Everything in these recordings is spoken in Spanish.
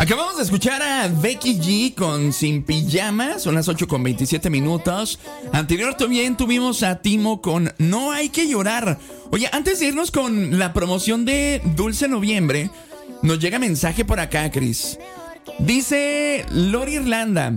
Acabamos de escuchar a Becky G con Sin Pijama. Son las 8:27. Anterior también tuvimos a Timo con No Hay Que Llorar. Oye, antes de irnos con la promoción de Dulce Noviembre, nos llega mensaje por acá, Cris. Dice Lori Irlanda,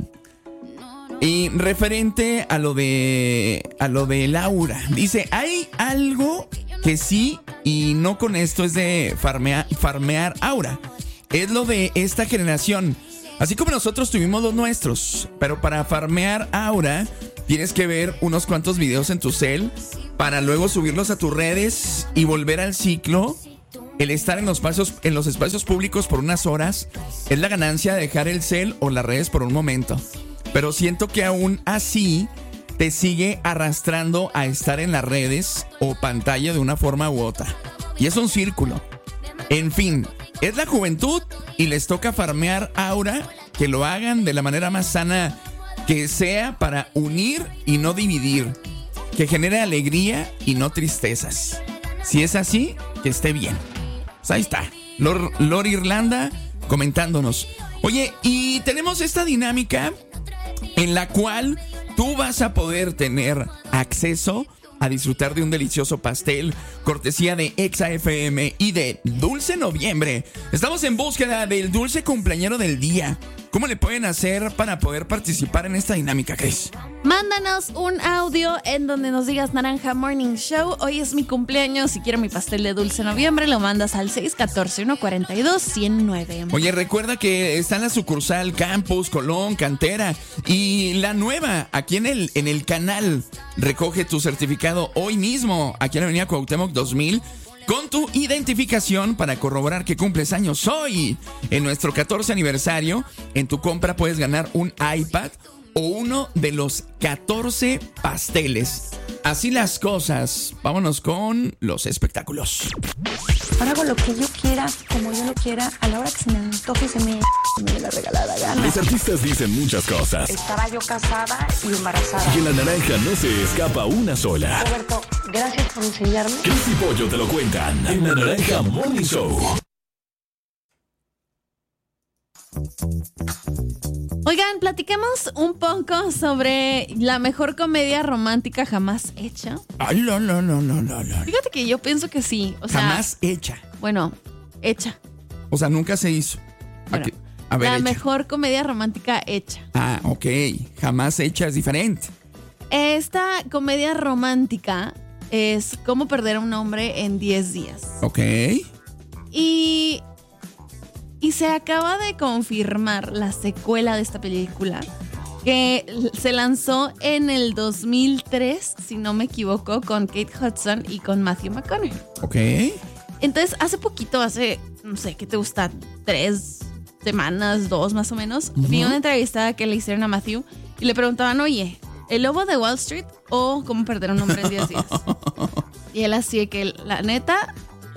y referente a lo de Laura. Dice, hay algo que sí y no con esto es de farmear aura. Es lo de esta generación. Así como nosotros tuvimos los nuestros. Pero para farmear aura, tienes que ver unos cuantos videos en tu cel para luego subirlos a tus redes y volver al ciclo. El estar en los espacios públicos por unas horas es la ganancia de dejar el cel o las redes por un momento. Pero siento que aún así te sigue arrastrando a estar en las redes o pantalla de una forma u otra. Y es un círculo. En fin, es la juventud y les toca farmear aura. Que lo hagan de la manera más sana que sea para unir y no dividir. Que genere alegría y no tristezas. Si es así, que esté bien. Pues ahí está, Lori Irlanda comentándonos. Oye, y tenemos esta dinámica en la cual tú vas a poder tener acceso a disfrutar de un delicioso pastel, cortesía de Exa FM y de Dulce Noviembre. Estamos en búsqueda del dulce cumpleañero del día. ¿Cómo le pueden hacer para poder participar en esta dinámica, Cris? Mándanos un audio en donde nos digas Naranja Morning Show. Hoy es mi cumpleaños. Si quiero mi pastel de Dulce Noviembre, lo mandas al 614-142-109. Oye, recuerda que está en la sucursal Campus, Colón, Cantera y la nueva aquí en el canal. Recoge tu certificado hoy mismo aquí en la avenida Cuauhtémoc 2000. Con tu identificación para corroborar que cumples años hoy. En nuestro 14 aniversario, en tu compra puedes ganar un iPad o uno de los 14 pasteles. Así las cosas. Vámonos con los espectáculos. Ahora hago lo que yo quiera, como yo lo quiera, a la hora que se me antoje y se me dé la regalada gana. Los artistas dicen muchas cosas. Estaba yo casada y embarazada. Y en la naranja no se escapa una sola. Roberto, gracias por enseñarme. Cris y Pollo te lo cuentan en la Naranja Morning Show. Oigan, platiquemos un poco sobre la mejor comedia romántica jamás hecha. Ay, no. Fíjate que yo pienso que sí. O sea, jamás hecha. Bueno, hecha. O sea, nunca se hizo. Bueno, a ver, la hecha. mejor comedia romántica hecha. Ah, ok. Jamás hecha es diferente. Esta comedia romántica es Cómo perder a un hombre en 10 días. Ok. Y se acaba de confirmar la secuela de esta película, que se lanzó en el 2003, si no me equivoco, con Kate Hudson y con Matthew McConaughey. Ok. Entonces, hace poquito, no sé, ¿qué te gusta? 3 semanas, 2 más o menos, vi una entrevista que le hicieron a Matthew y le preguntaban, oye, ¿El Lobo de Wall Street o Cómo perder a un hombre en 10 días? Y él así de que, la neta,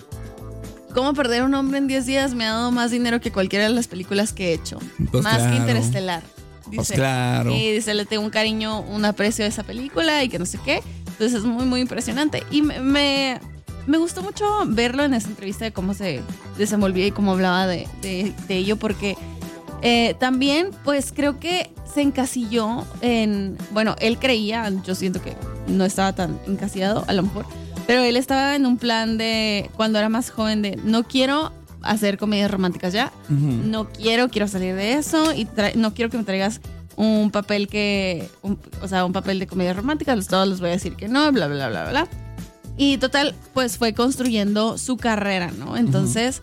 Cómo perder a un hombre en 10 días me ha dado más dinero que cualquiera de las películas que he hecho. Pues más claro. que Interestelar. Dice. Pues claro. Y dice, le tengo un cariño, un aprecio a esa película y que no sé qué. Entonces es muy, muy impresionante. Y me gustó mucho verlo en esa entrevista de cómo se desenvolvía y cómo hablaba de ello, porque también, pues creo que se encasilló en... Bueno, él creía, yo siento que no estaba tan encasillado, a lo mejor, pero él estaba en un plan de, cuando era más joven, de no quiero hacer comedias románticas ya, no quiero salir de eso y no quiero que me traigas un papel un papel de comedia romántica, todos les voy a decir que no, bla, bla, bla, bla. Y total, pues fue construyendo su carrera, ¿no? Entonces,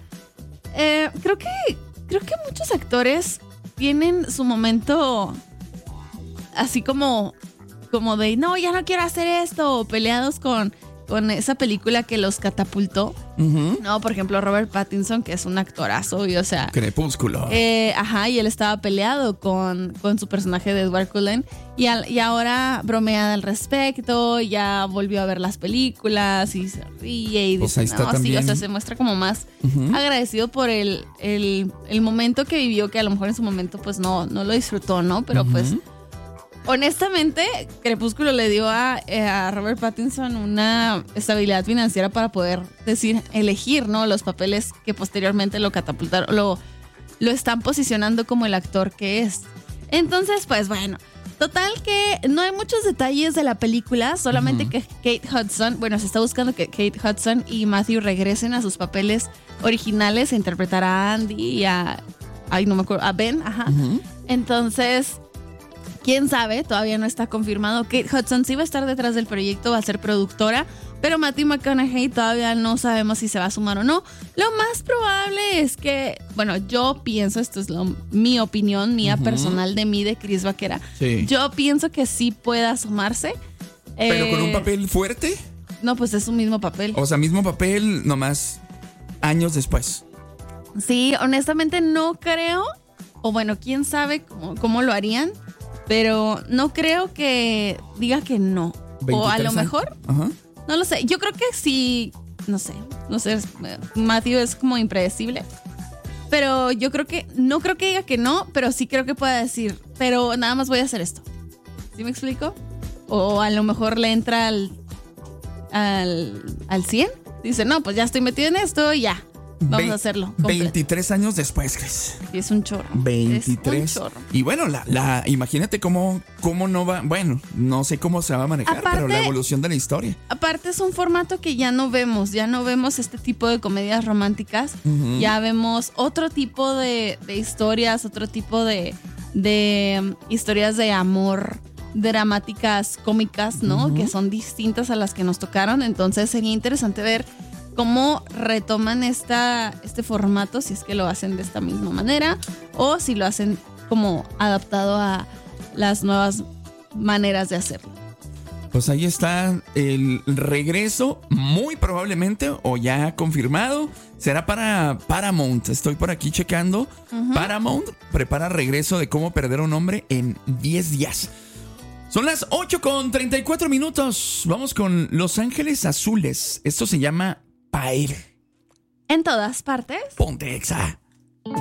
creo que muchos actores tienen su momento así como de, no, ya no quiero hacer esto, o peleados con esa película que los catapultó. No, por ejemplo, Robert Pattinson, que es un actorazo, y, o sea... Crepúsculo. Y él estaba peleado con su personaje de Edward Cullen, y ahora bromea al respecto, ya volvió a ver las películas y se ríe y Pues dice, ahí está también. sí, o sea, se muestra como más agradecido por el momento que vivió, que a lo mejor en su momento pues no lo disfrutó, ¿no? Pero pues... Honestamente, Crepúsculo le dio a Robert Pattinson una estabilidad financiera para poder elegir, ¿no? Los papeles que posteriormente lo catapultaron, lo lo están posicionando como el actor que es. Entonces, pues bueno, total que no hay muchos detalles de la película, solamente que Kate Hudson, bueno, se está buscando que Kate Hudson y Matthew regresen a sus papeles originales a interpretar a Andy y a Ben, ajá. Entonces, quién sabe, todavía no está confirmado. Kate Hudson sí va a estar detrás del proyecto, va a ser productora, pero Matthew McConaughey todavía no sabemos si se va a sumar o no. Lo más probable es que, bueno, yo pienso, esto es mi opinión mía personal de mí, de Chris Vaquera. Sí. Yo pienso que sí pueda sumarse. ¿Pero con un papel fuerte? No, pues es su mismo papel. O sea, mismo papel, nomás años después. Sí, honestamente no creo, o bueno, quién sabe cómo lo harían, pero no creo que diga que no. O a lo mejor, no lo sé, yo creo que sí, no sé, Matthew es como impredecible, pero yo creo que, no creo que diga que no, pero sí creo que pueda decir, pero nada más voy a hacer esto. ¿Sí me explico? O a lo mejor le entra al 100, dice, no, pues ya estoy metido en esto y ya. Vamos a hacerlo. 23 años después, Chris. Es un chorro. 23. Es un chorro. Y bueno, imagínate cómo no va. Bueno, no sé cómo se va a manejar, aparte, pero la evolución de la historia. Aparte, es un formato que ya no vemos. Ya no vemos este tipo de comedias románticas. Ya vemos otro tipo de historias, otro tipo de historias de amor dramáticas, cómicas, ¿no? Que son distintas a las que nos tocaron. Entonces, sería interesante ver cómo retoman este formato, si es que lo hacen de esta misma manera o si lo hacen como adaptado a las nuevas maneras de hacerlo. Pues ahí está el regreso, muy probablemente, o ya confirmado, será para Paramount. Estoy por aquí checando. Paramount prepara regreso de Cómo perder a un hombre en 10 días. Son las 8:34. Vamos con Los Ángeles Azules. Esto se llama Paer. En todas partes. Ponte Exa.